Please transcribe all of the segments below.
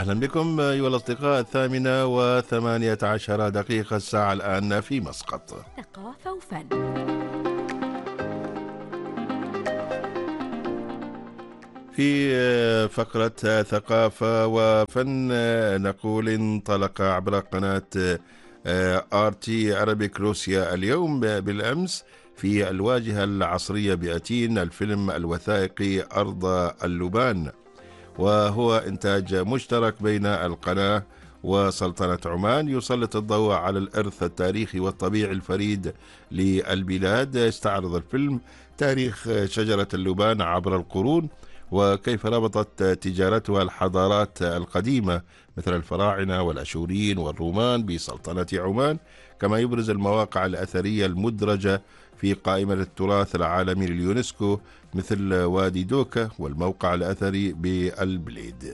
أهلا بكم أيها الأصدقاء. 8:18 الساعة الآن في مسقط. ثقافة وفن. في فقرة ثقافة وفن نقول انطلق عبر قناة RT Arabic روسيا اليوم بالأمس في الواجهة العصرية بأتين الفيلم الوثائقي أرض اللبان، وهو إنتاج مشترك بين القناة وسلطنة عمان، يسلط الضوء على الإرث التاريخي والطبيعي الفريد للبلاد. استعرض الفيلم تاريخ شجرة اللبان عبر القرون، وكيف ربطت تجارتها الحضارات القديمة مثل الفراعنة والأشوريين والرومان بسلطنة عمان، كما يبرز المواقع الأثرية المدرجة في قائمة التراث العالمي لليونسكو مثل وادي دوكا والموقع الأثري بالبليد.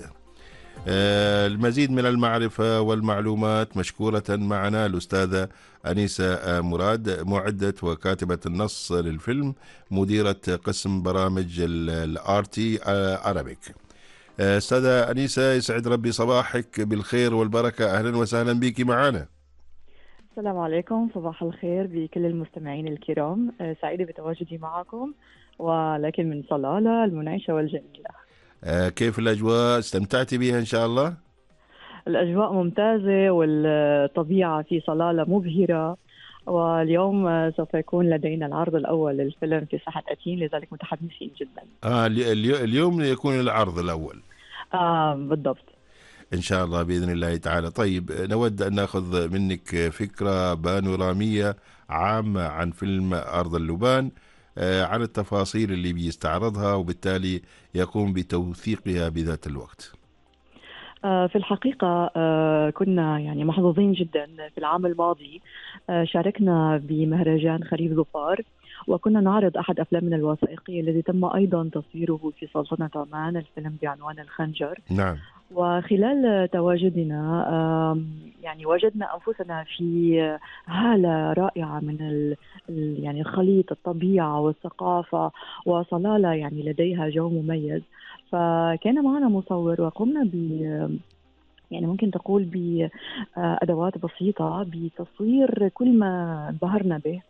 المزيد من المعرفة والمعلومات مشكورة معنا الأستاذة أنيسة مراد، معدة وكاتبة النص للفيلم، مديرة قسم برامج الآرتي أرابيك. أستاذة أنيسة، يسعد ربي صباحك بالخير والبركة، أهلا وسهلا بك معنا. السلام عليكم، صباح الخير بكل المستمعين الكرام. سعيدة بتواجدي معكم ولكن من صلالة المنعشة والجميلة. كيف الأجواء؟ استمتعتي بها إن شاء الله؟ الأجواء ممتازة والطبيعة في صلالة مبهرة، واليوم سوف يكون لدينا العرض الأول للفيلم في ساحة أتين، لذلك متحمسين جدا. اليوم يكون العرض الأول. بالضبط إن شاء الله بإذن الله تعالى. طيب، نود أن نأخذ منك فكرة بانورامية عامة عن فيلم أرض اللبان، عن التفاصيل اللي بيستعرضها وبالتالي يقوم بتوثيقها بذات الوقت. في الحقيقة كنا يعني محظوظين جدا. في العام الماضي شاركنا بمهرجان خريف ظفار، وكنا نعرض أحد أفلامنا الوثائقية الذي تم أيضا تصويره في سلطنة عمان، الفيلم بعنوان الخنجر. نعم. وخلال تواجدنا يعني وجدنا أنفسنا في هالة رائعة من يعني خليط الطبيعة والثقافة، وصلالة يعني لديها جو مميز. فكان معنا مصور وقمنا يعني ممكن تقول بأدوات بسيطة بتصوير كل ما انبهرنا به،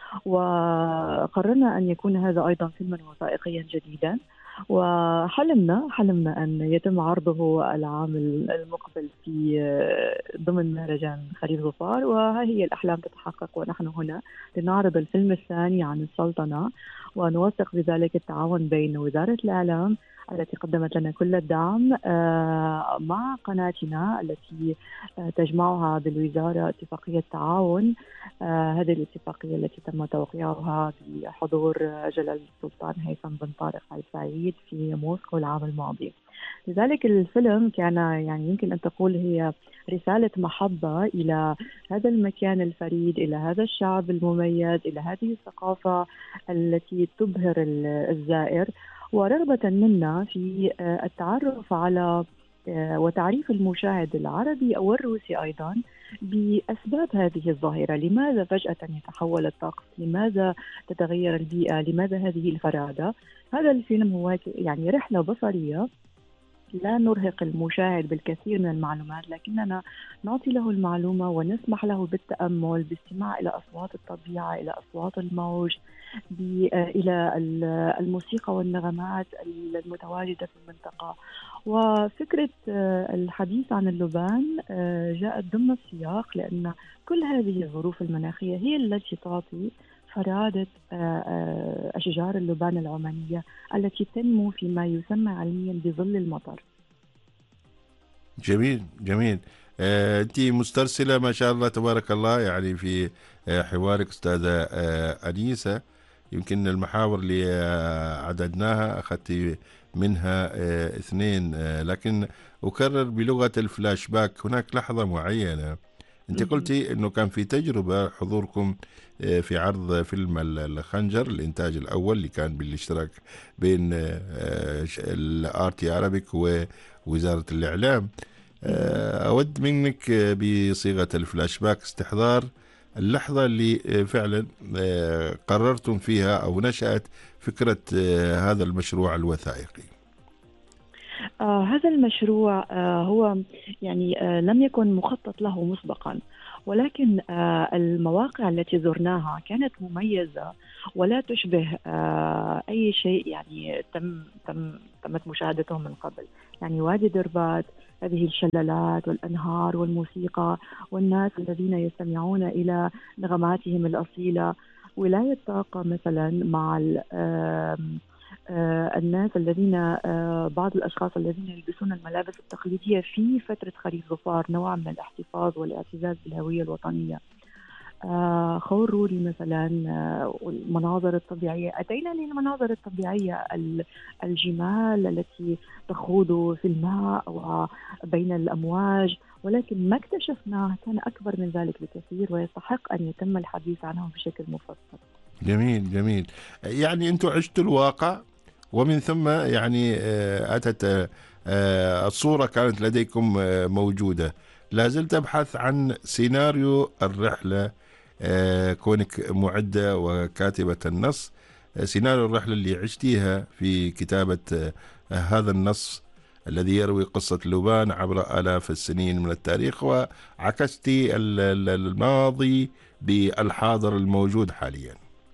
وقررنا أن يكون هذا أيضا فيلما وثائقيا جديدا، وحلمنا أن يتم عرضه العام المقبل في ضمن مهرجان خريف ظفار. وها هي الأحلام تتحقق، ونحن هنا لنعرض الفيلم الثاني عن السلطنة، ونوثق بذلك التعاون بين وزارة الإعلام التي قدمت لنا كل الدعم مع قناتنا التي تجمعها بالوزارة اتفاقية تعاون. هذه الاتفاقية التي تم توقيعها بحضور جلالة السلطان هيثم بن طارق آل سعيد في موسكو العام الماضي. لذلك الفيلم كان يعني يمكن أن تقول هي رسالة محبة إلى هذا المكان الفريد، إلى هذا الشعب المميز، إلى هذه الثقافة التي تبهر الزائر، ورغبة منا في التعرف على وتعريف المشاهد العربي والروسي أيضا بأسباب هذه الظاهرة. لماذا فجأة يتحول الطقس؟ لماذا تتغير البيئة؟ لماذا هذه الفرادة؟ هذا الفيلم هو يعني رحلة بصرية، لا نرهق المشاهد بالكثير من المعلومات، لكننا نعطي له المعلومة ونسمح له بالتأمل، باستماع إلى أصوات الطبيعة، إلى أصوات الموج، إلى الموسيقى والنغمات المتواجدة في المنطقة. وفكرة الحديث عن اللبان جاءت ضمن السياق، لأن كل هذه الظروف المناخية هي التي تعطي فرادة أشجار اللبان العمانية التي تنمو فيما يسمى علميا بظل المطر. جميل جميل. أنت مسترسلة ما شاء الله تبارك الله، يعني في حوارك أستاذة أنيسة. يمكن المحاور اللي عددناها أخذت منها 2، لكن أكرر بلغة الفلاش باك. هناك لحظة معينة أنت قلتي أنه كان في تجربة حضوركم في عرض فيلم الخنجر الإنتاج الأول اللي كان بالاشتراك بين الآرتي أرابيك ووزارة الإعلام. أود منك بصيغة الفلاش باك استحضار اللحظة اللي فعلا قررتم فيها أو نشأت فكرة هذا المشروع الوثائقي. هذا المشروع هو يعني لم يكن مخطط له مسبقا، ولكن المواقع التي زرناها كانت مميزة ولا تشبه أي شيء يعني تمت مشاهدته من قبل. يعني وادي دربات، هذه الشلالات والأنهار والموسيقى والناس الذين يستمعون إلى نغماتهم الأصيلة. ولاية طاقة مثلا مع الناس الذين بعض الأشخاص الذين يلبسون الملابس التقليدية في فترة خريف ظفار، نوع من الاحتفاظ والاعتزاز بالهوية الوطنية. خور روري مثلا، المناظر الطبيعية، أتينا للمناظر الطبيعية، الجمال التي تخوض في الماء وبين الأمواج، ولكن ما اكتشفناه كان أكبر من ذلك بكثير ويستحق أن يتم الحديث عنه بشكل مفصل. جميل جميل. يعني أنتم عشتوا الواقع، ومن ثم يعني أتت الصورة كانت لديكم موجودة. لا زلت أبحث عن سيناريو الرحلة، كونك معدة وكاتبة النص، سيناريو الرحلة اللي عشتيها في كتابة هذا النص الذي يروي قصة لبنان عبر آلاف السنين من التاريخ، وعكستي الماضي بالحاضر الموجود حاليا.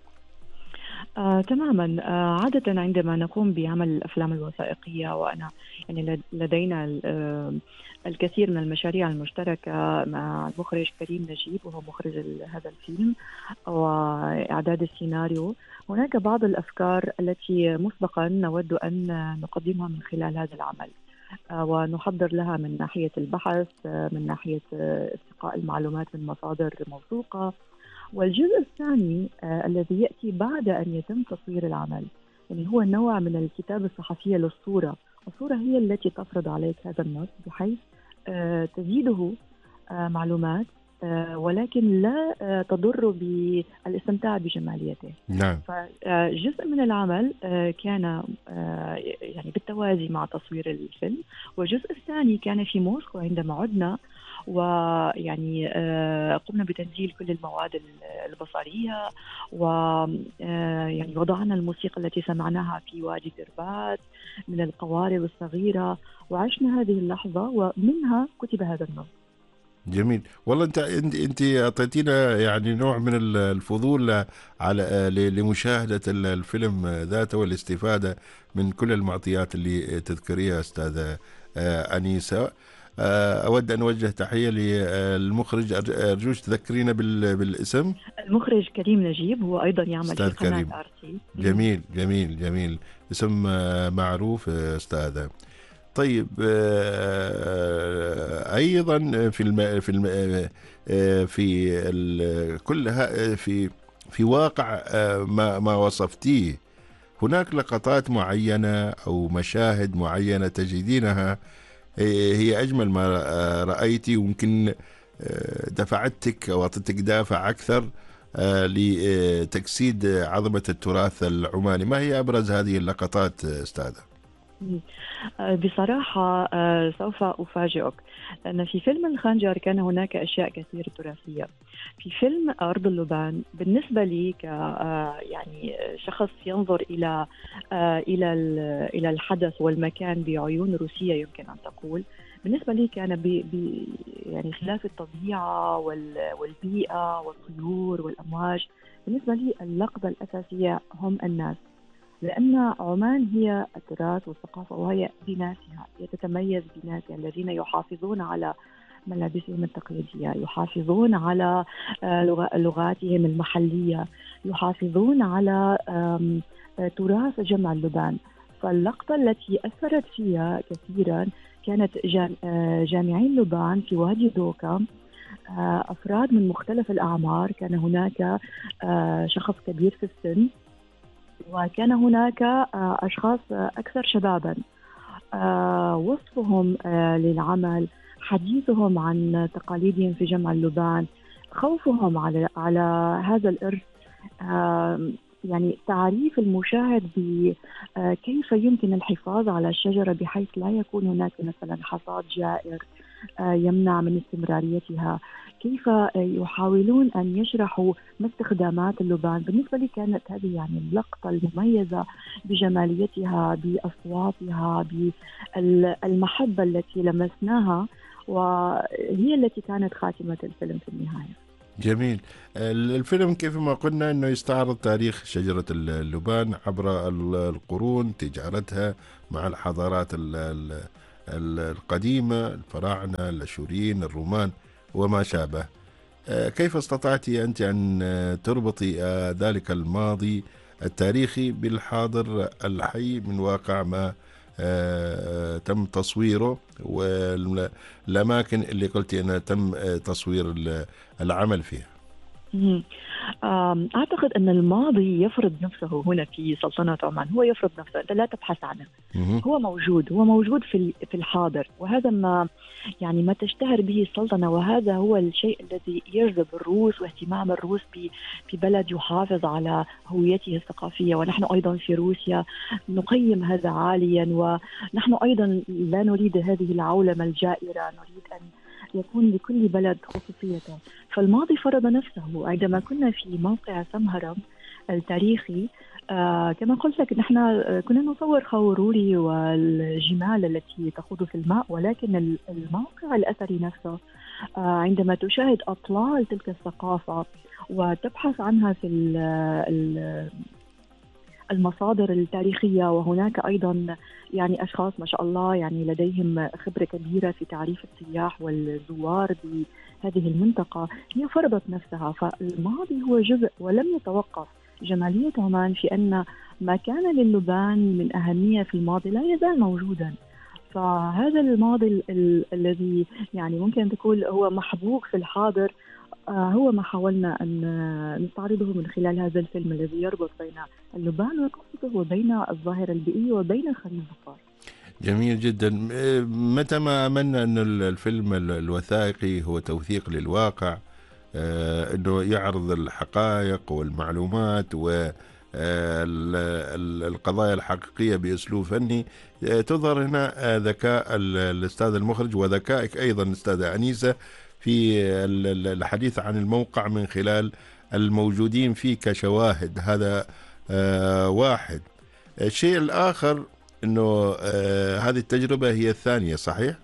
تماما. عادة عندما نقوم بعمل الأفلام الوثائقية، وأنا يعني لدينا الكثير من المشاريع المشتركة مع المخرج كريم نجيب وهو مخرج هذا الفيلم وإعداد السيناريو، هناك بعض الأفكار التي مسبقا نود أن نقدمها من خلال هذا العمل، ونحضر لها من ناحية البحث، من ناحية استقاء المعلومات من مصادر موثوقة. والجزء الثاني الذي يأتي بعد أن يتم تصوير العمل، يعني هو نوع من الكتابة الصحفية للصورة. الصورة هي التي تفرض عليك هذا النص بحيث تزيده معلومات، ولكن لا تضر بالاستمتاع بجماليته. نعم. فجزء من العمل كان يعني بالتوازي مع تصوير الفيلم، والجزء الثاني كان في موسكو عندما عدنا، ويعني قمنا بتنزيل كل المواد البصرية، ويعني وضعنا الموسيقى التي سمعناها في وادي دربات من القوارب الصغيرة، وعشنا هذه اللحظة ومنها كتب هذا النص. جميل والله. انت اعطيتينا يعني نوع من الفضول على لمشاهده الفيلم ذاته والاستفاده من كل المعطيات اللي تذكريها استاذه انيسه. اود ان اوجه تحيه للمخرج، ارجوش تذكرينا بالاسم. المخرج كريم نجيب، هو ايضا يعمل في قناه RT. جميل جميل جميل، اسم معروف استاذه. طيب ايضا في واقع ما وصفتيه، هناك لقطات معينة او مشاهد معينة تجدينها هي اجمل ما رأيتي، ويمكن دفعتك او اعطتك دافع اكثر لتجسيد عظمة التراث العماني. ما هي ابرز هذه اللقطات استاذة؟ بصراحة سوف أفاجئك، أن في فيلم الخنجر كان هناك أشياء كثيرة تراثية. في فيلم أرض اللبان بالنسبة لي يعني شخص ينظر إلى الحدث والمكان بعيون روسية يمكن أن تقول، بالنسبة لي كان يعني خلاف الطبيعة والبيئة والطيور والأمواج، بالنسبة لي اللقطة الأساسية هم الناس، لأن عمان هي التراث والثقافة، وهي بناسها، تتميز بناسها الذين يحافظون على ملابسهم التقليدية، يحافظون على لغاتهم المحلية، يحافظون على تراث جمع اللبان. فاللقطة التي أثرت فيها كثيرا كانت جامعين لبان في وادي دوكا، أفراد من مختلف الأعمار. كان هناك شخص كبير في السن، وكان هناك أشخاص أكثر شبابا. وصفهم للعمل، حديثهم عن تقاليدهم في جمع اللبان، خوفهم على هذا الإرث، يعني تعريف المشاهد بكيف يمكن الحفاظ على الشجرة بحيث لا يكون هناك مثلا حصاد جائر يمنع من استمراريتها. كيف يحاولون أن يشرحوا ما استخدامات اللبان. بالنسبة لي كانت هذه يعني اللقطة المميزة بجماليتها، بأصواتها، بالمحبة التي لمسناها، وهي التي كانت خاتمة الفيلم في النهاية. جميل. الفيلم كيف ما قلنا أنه يستعرض تاريخ شجرة اللبان عبر القرون، تجارتها مع الحضارات القديمة، الفراعنة، الأشوريين، الرومان وما شابه. كيف استطعت أنت أن تربطي ذلك الماضي التاريخي بالحاضر الحي من واقع ما تم تصويره، والأماكن اللي قلتي أنها تم تصوير العمل فيها؟ أعتقد أن الماضي يفرض نفسه هنا في سلطنة عمان، هو يفرض نفسه، أنت لا تبحث عنه، هو موجود في الحاضر، وهذا ما يعني ما تشتهر به السلطنة، وهذا هو الشيء الذي يجذب الروس واهتمام الروس في بلد يحافظ على هويته الثقافية. ونحن أيضا في روسيا نقيم هذا عاليا، ونحن أيضا لا نريد هذه العولمة الجائرة، نريد أن يكون لكل بلد خصوصيته. فالماضي فرض نفسه. عندما كنا في موقع سمهرة التاريخي كما قلت لك نحن كنا نصور خوروري والجمال التي تخوض في الماء، ولكن الموقع الأثري نفسه عندما تشاهد أطلال تلك الثقافة وتبحث عنها في المصادر التاريخية، وهناك أيضا يعني أشخاص ما شاء الله يعني لديهم خبرة كبيرة في تعريف السياح والزوار بهذه المنطقة، هي فرضت نفسها. فالماضي هو جزء ولم يتوقف. جمالية عمان في أن ما كان للبان من أهمية في الماضي لا يزال موجودا. فهذا الماضي الذي يعني ممكن تقول هو محبوك في الحاضر هو ما حاولنا أن نستعرضه من خلال هذا الفيلم الذي يربط بين اللبان وقصته وبين الظاهرة البيئية وبين خليج ظفار. جميل جدا. متى ما آمنا أن الفيلم الوثائقي هو توثيق للواقع، أنه يعرض الحقائق والمعلومات والقضايا الحقيقية بأسلوب فني، تظهر هنا ذكاء الأستاذ المخرج وذكائك أيضا أستاذة أنيسة في الحديث عن الموقع من خلال الموجودين فيه كشواهد. هذا واحد. الشيء الآخر أنه هذه التجربة هي الثانية، صحيح؟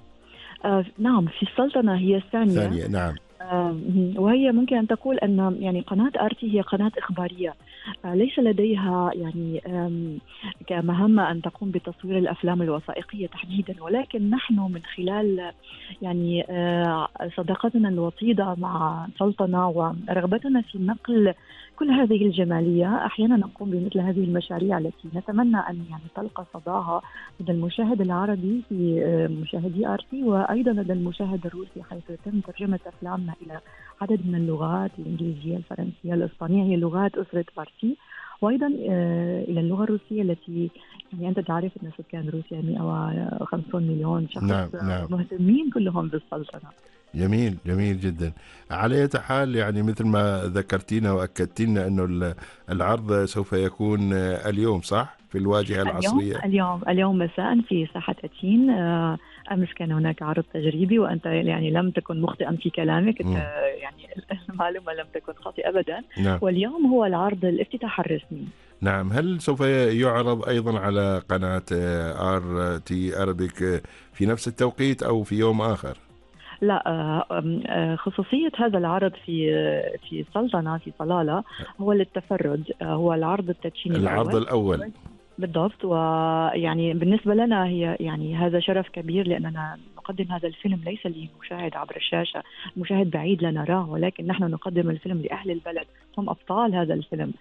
نعم، في السلطنة هي الثانية. نعم. وهي ممكن أن تقول أن يعني قناة آرتي هي قناة إخبارية، ليس لديها يعني كمهمة أن تقوم بتصوير الأفلام الوثائقية تحديدا، ولكن نحن من خلال يعني صداقتنا الوطيدة مع سلطنة ورغبتنا في نقل كل هذه الجمالية، أحيانا نقوم بمثل هذه المشاريع التي نتمنى أن يعني تلقى صداها لدى المشاهد العربي في مشاهدي آرتي، وأيضا لدى المشاهد الروسي، حيث يتم ترجمة أفلامنا إلى عدد من اللغات، الإنجليزية، الفرنسية، الإسبانية، هي لغات أسرة آرتي، وأيضا إلى اللغة الروسية التي يعني أنت تعرف أن سكان روسيا 150 مليون شخص. نعم. مهتمين كلهم بالسلطنة. جميل، جميل جدا. على أي حال يعني مثل ما ذكرتينا وأكدتينا أنه العرض سوف يكون اليوم، صح؟ في الواجهة العصرية. اليوم مساء في ساحة أتين. أمس كان هناك عرض تجريبي، وأنت يعني لم تكن مخطئا في كلامك، يعني المعلومة لم تكن خاطئة أبدا. نعم. واليوم هو العرض الافتتاح الرسمي. نعم. هل سوف يعرض أيضا على قناة RT Arabic في نفس التوقيت أو في يوم آخر؟ لا، خصوصية هذا العرض في سلطنة في صلالة هو للتفرد، هو العرض التدشيني العرض الأول بالضبط. ويعني بالنسبة لنا هي يعني هذا شرف كبير، لأننا نقدم هذا الفيلم ليس لمشاهد عبر الشاشة، مشاهد بعيد لا نراه، ولكن نحن نقدم الفيلم لأهل البلد، هم أبطال هذا الفيلم.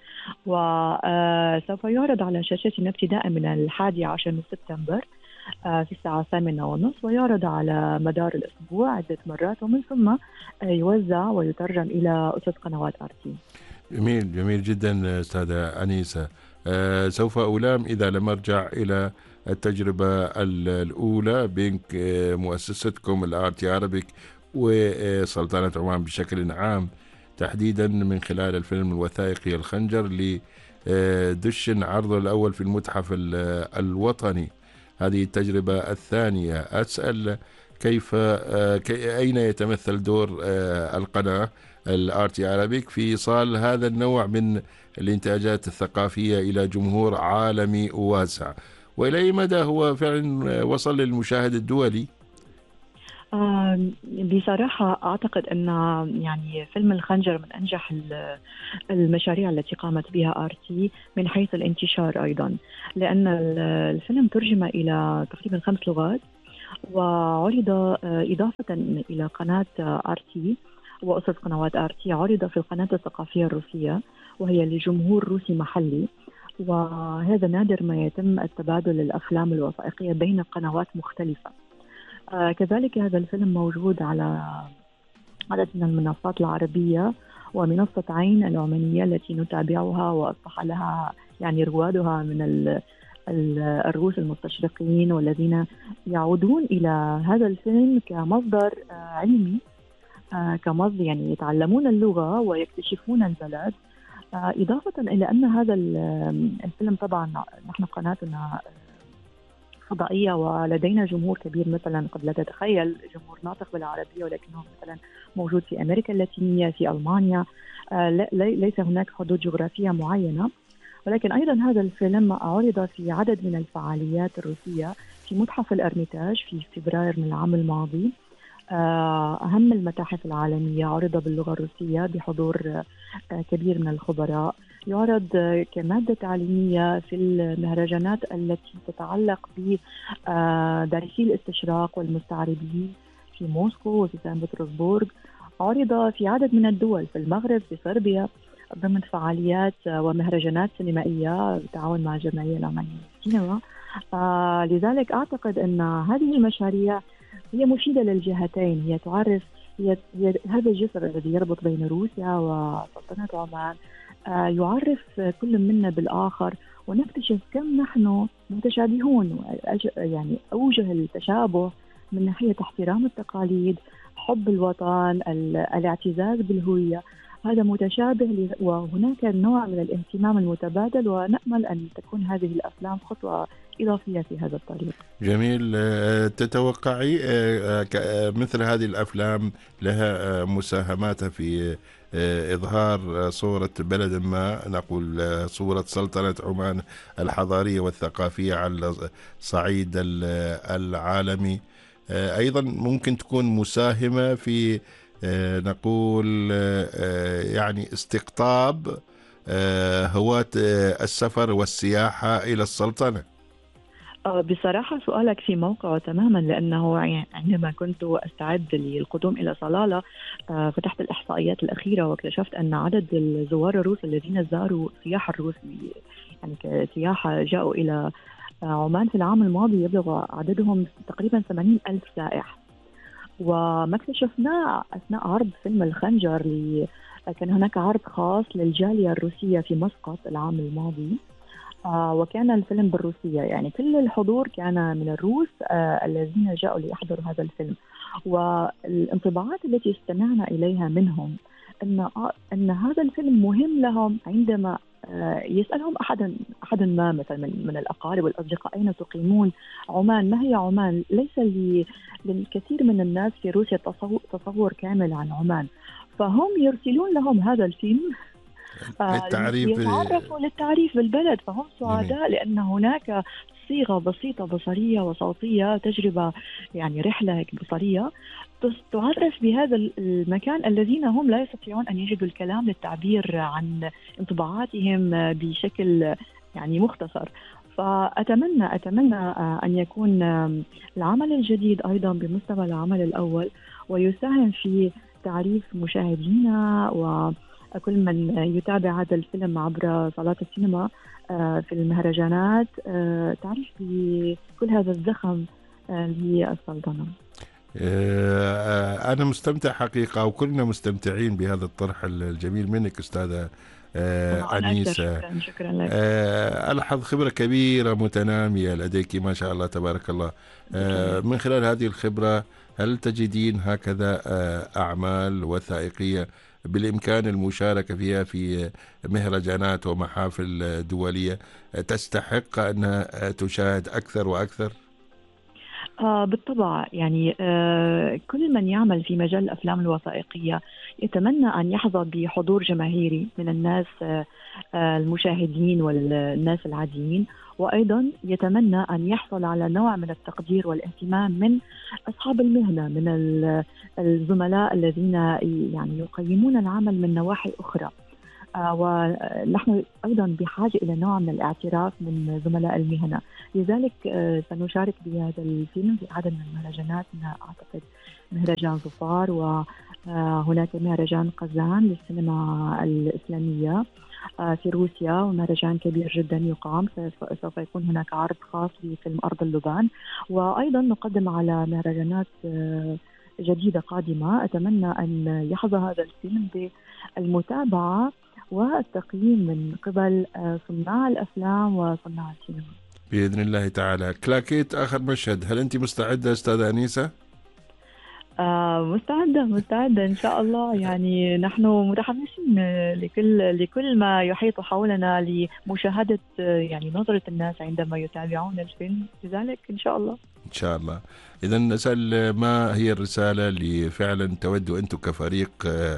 وسوف يعرض على شاشتنا ابتداء من 11 من سبتمبر في الساعة 8:30، ويعرض على مدار الأسبوع عدة مرات، ومن ثم يوزع ويترجم إلى أسس قنوات آرتي. جميل، جميل جدا أستاذة أنيسة. سوف ألام إذا لم أرجع إلى التجربة الأولى بين مؤسستكم الآرتي عربيك وسلطنة عمان بشكل عام، تحديدا من خلال الفيلم الوثائقي الخنجر دشن عرضه الأول في المتحف الوطني. هذه التجربة الثانية. أسأل كيف أين يتمثل دور القناة الآرتي عربيك في إيصال هذا النوع من الإنتاجات الثقافية إلى جمهور عالمي واسع، وإلى أي مدى هو فعلا وصل للمشاهد الدولي؟ بصراحة أعتقد أن يعني فيلم الخنجر من أنجح المشاريع التي قامت بها آرتي من حيث الانتشار أيضا، لأن الفيلم ترجم إلى تقريبا 5 لغات، وعرض إضافة إلى قناة آرتي وأسس قنوات آرتي، عرض في القناة الثقافية الروسية وهي لجمهور روسي محلي، وهذا نادر ما يتم التبادل الأفلام الوثائقية بين قنوات مختلفة. كذلك هذا الفيلم موجود على عدد من المنصات العربية، ومنصة عين العمانية التي نتابعها وأصبح لها يعني روادها من الروس المستشرقين والذين يعودون إلى هذا الفيلم كمصدر علمي، كمصدر يعني يتعلمون اللغة ويكتشفون البلد. إضافة إلى أن هذا الفيلم طبعا نحن قناتنا فضائية ولدينا جمهور كبير، مثلا قد لا تتخيل جمهور ناطق بالعربية ولكنه مثلا موجود في أمريكا اللاتينية، في ألمانيا، ليس هناك حدود جغرافية معينة. ولكن أيضا هذا الفيلم عرض في عدد من الفعاليات الروسية في متحف الأرميتاج في فبراير من العام الماضي، أهم المتاحف العالمية، عرض باللغة الروسية بحضور كبير من الخبراء، يعرض كمادة تعليمية في المهرجانات التي تتعلق بدارسي الاستشراق والمستعربين في موسكو وفي سان بطرسبورغ، عرض في عدد من الدول، في المغرب، في صربيا، ضمن فعاليات ومهرجانات سينمائية بالتعاون مع الجمعية العمانية للسينما. لذلك أعتقد أن هذه المشاريع هي مفيدة للجهتين، هي تعرف هي هذا الجسر الذي يربط بين روسيا وسلطنة عمان، يعرف كل منا بالآخر، ونكتشف كم نحن متشابهون، يعني أوجه التشابه من ناحية احترام التقاليد، حب الوطن، الاعتزاز بالهوية، هذا متشابه، وهناك نوع من الاهتمام المتبادل، ونأمل أن تكون هذه الأفلام خطوة إضافية في هذا الطريق. جميل. تتوقعي مثل هذه الأفلام لها مساهماتها في إظهار صورة بلد ما، نقول صورة سلطنة عمان الحضارية والثقافية على الصعيد العالمي، أيضا ممكن تكون مساهمة في نقول يعني استقطاب هواة السفر والسياحة إلى السلطنة؟ بصراحة سؤالك في موقعه تماما، لأنه عندما كنت أستعد للقدوم إلى صلالة فتحت الإحصائيات الأخيرة واكتشفت أن عدد الزوار الروس الذين زاروا سياح الروس يعني كسياحة جاءوا إلى عمان في العام الماضي يبلغ عددهم تقريبا 80,000 سائح. وما اكتشفناه أثناء عرض فيلم الخنجر كان هناك عرض خاص للجالية الروسية في مسقط العام الماضي، وكان الفيلم بالروسية، يعني كل الحضور كان من الروس الذين جاءوا ليحضروا هذا الفيلم. والانطباعات التي استمعنا إليها منهم أن هذا الفيلم مهم لهم عندما يسألهم أحد ما مثلا من الأقارب والأصدقاء أين تقيمون عمان، ما هي عمان، ليس للكثير من الناس في روسيا تصور كامل عن عمان، فهم يرسلون لهم هذا الفيلم للتعريف بالبلد، فهم سعداء لأن هناك صيغة بسيطة بصرية وصوتية، تجربة يعني رحلة بصرية تعرف بهذا المكان الذين هم لا يستطيعون أن يجدوا الكلام للتعبير عن انطباعاتهم بشكل يعني مختصر. فأتمنى أن يكون العمل الجديد أيضا بمستوى العمل الأول، ويساهم في تعريف مشاهدينا وكل من يتابع هذا الفيلم عبر صالات السينما في المهرجانات تعريف بكل هذا الزخم للسلطنة. أنا مستمتع حقيقة، وكلنا مستمتعين بهذا الطرح الجميل منك أستاذة أنيسة. شكرا لك. ألحظ خبرة كبيرة متنامية لديك ما شاء الله تبارك الله. من خلال هذه الخبرة هل تجدين هكذا أعمال وثائقية بالإمكان المشاركة فيها في مهرجانات ومحافل دولية تستحق أنها تشاهد أكثر وأكثر؟ بالطبع، يعني كل من يعمل في مجال الأفلام الوثائقية يتمنى أن يحظى بحضور جماهيري من الناس، المشاهدين والناس العاديين، وأيضا يتمنى أن يحصل على نوع من التقدير والاهتمام من أصحاب المهنة، من الزملاء الذين يعني يقيمون العمل من نواحي أخرى. ونحن أيضا بحاجة إلى نوع من الاعتراف من زملاء المهنة. لذلك سنشارك بهذا الفيلم في عدد من المهرجانات، أعتقد مهرجان ظفار، وهناك مهرجان قزان للسينما الإسلامية في روسيا، ومهرجان كبير جدا يقام. سوف يكون هناك عرض خاص لفيلم أرض اللبان، وأيضا نقدم على مهرجانات جديدة قادمة. أتمنى أن يحظى هذا الفيلم بالمتابعة والتقييم من قبل صناع الأفلام وصناع السينما بإذن الله تعالى. كلاكيت آخر مشهد، هل أنت مستعدة أستاذة أنيسة؟ مستعدة إن شاء الله. يعني نحن متحمسين لكل ما يحيط حولنا، لمشاهدة يعني نظرة الناس عندما يتابعون الفيلم، لذلك إن شاء الله. إن شاء الله. إذا نسأل، ما هي الرسالة اللي فعلا تودوا أنتم كفريق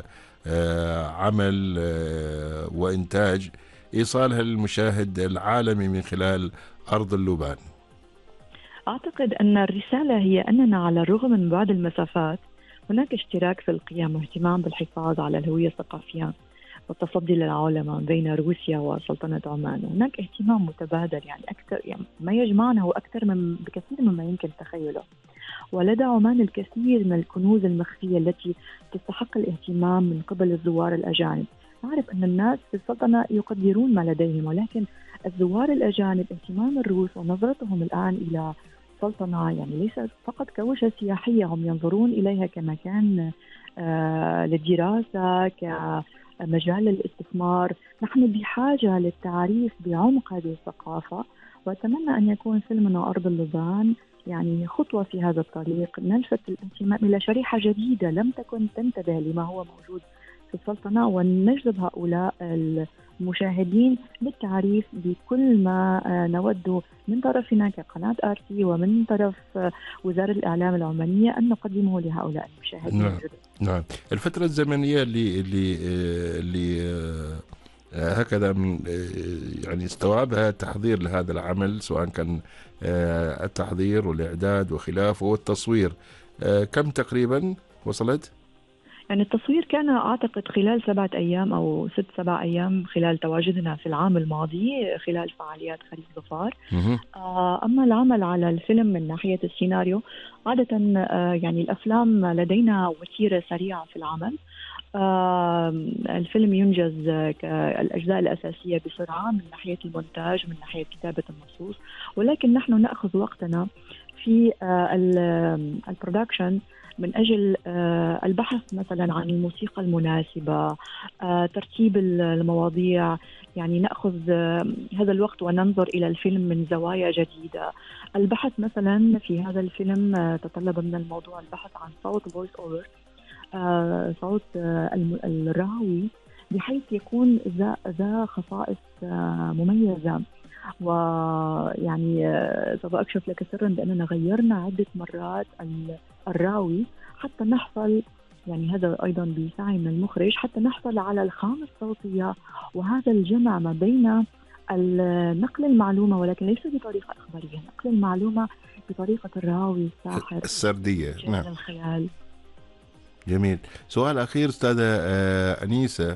عمل وإنتاج إيصالها للمشاهد العالمي من خلال أرض اللبان؟ أعتقد أن الرسالة هي أننا على الرغم من بعد المسافات هناك اشتراك في القيم واهتمام بالحفاظ على الهوية الثقافية والتصدي للعولمة بين روسيا وسلطنة عمان. هناك اهتمام متبادل، يعني أكثر، يعني ما يجمعنا هو أكثر بكثير مما يمكن تخيله. ولدى عمان الكثير من الكنوز المخفية التي تستحق الاهتمام من قبل الزوار الأجانب. نعرف أن الناس في السلطنة يقدرون ما لديهم، ولكن الزوار الأجانب اهتمام الروس ونظرتهم الآن إلى السلطنة يعني ليس فقط كوجهة سياحية، هم ينظرون إليها كمكان للدراسة، كمجال للاستثمار. نحن بحاجة للتعريف بعمق هذه الثقافة، وأتمنى أن يكون فيلمنا أرض اللبان يعني خطوة في هذا الطريق، نلفت الاهتمام إلى شريحة جديدة لم تكن تنتبه لما هو موجود في السلطنة، ونجذب هؤلاء المشاهدين للتعريف بكل ما نود من طرفنا كقناة آرتي ومن طرف وزارة الإعلام العمانية أن نقدمه لهؤلاء المشاهدين. نعم. نعم. الفترة الزمنية اللي هكذا من يعني استوعبها تحضير لهذا العمل، سواء كان التحضير والإعداد وخلافه والتصوير، كم تقريبا وصلت؟ يعني التصوير كان أعتقد خلال 7 أيام أو 6-7 أيام خلال تواجدنا في العام الماضي خلال فعاليات خريف ظفار. أما العمل على الفيلم من ناحية السيناريو، عادة يعني الأفلام لدينا وتيرة سريعة في العمل. الفيلم ينجز الأجزاء الأساسية بسرعة من ناحية المونتاج، من ناحية كتابة النصوص، ولكن نحن نأخذ وقتنا في البرودكشن من أجل البحث مثلا عن الموسيقى المناسبة، ترتيب المواضيع. يعني نأخذ هذا الوقت وننظر إلى الفيلم من زوايا جديدة. البحث مثلا في هذا الفيلم تطلب من الموضوع البحث عن صوت voice over، صوت الراوي، بحيث يكون ذا خصائص مميزة. ويعني سوف أكشف لك سرا بأننا غيرنا عدة مرات الراوي حتى نحصل، يعني هذا أيضا بسعي من المخرج، حتى نحصل على الخامة الصوتية، وهذا الجمع ما بين نقل المعلومة ولكن ليس بطريقة إخبارية، نقل المعلومة بطريقة الراوي الساحر السردية. نعم. الخيال. جميل. سؤال أخير أستاذة أنيسة،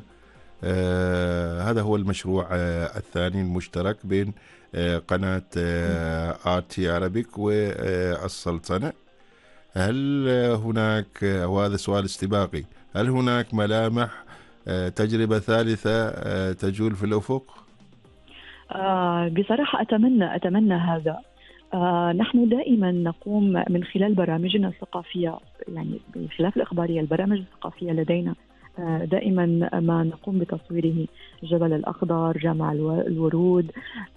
هذا هو المشروع الثاني المشترك بين قناة آرتي عربيك والسلطنة. هل هناك، وهذا سؤال استباقي، هل هناك ملامح تجربة ثالثة تجول في الأفق؟ بصراحة أتمنى هذا. نحن دائما نقوم من خلال برامجنا الثقافية، يعني بخلاف الإخبارية، البرامج الثقافية لدينا دائما ما نقوم بتصويره، جبل الأخضر، جامع الورود،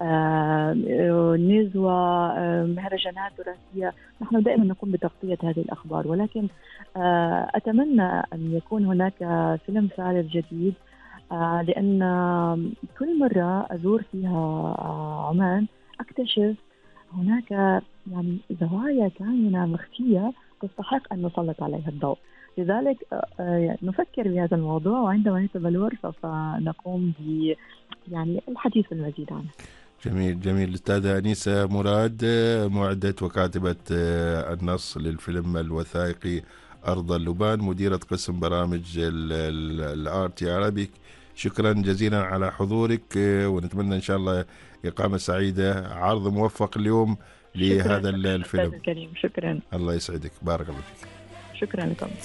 نزوة، مهرجانات تراثية، نحن دائما نقوم بتغطية هذه الأخبار. ولكن أتمنى أن يكون هناك فيلم فارغ جديد، لأن كل مرة أزور فيها عمان أكتشف هناك يعني زوايا كامنة مخفية تستحق أن نسلط عليها الضوء. لذلك نفكر بهذا الموضوع، وعندما يتم الورشة فنقوم ب يعني الحديث المزيد عنه. جميل جميل. الأستاذة أنيسة مراد، معدة وكاتبة النص للفيلم الوثائقي أرض اللبان، مديرة قسم برامج الآرتي عربيك، شكرا جزيلا على حضورك، ونتمنى إن شاء الله إقامة سعيدة، عرض موفق اليوم لهذا الفيلم. الكريم، شكرا. الله يسعدك، بارك الله فيك. شكرا لكم.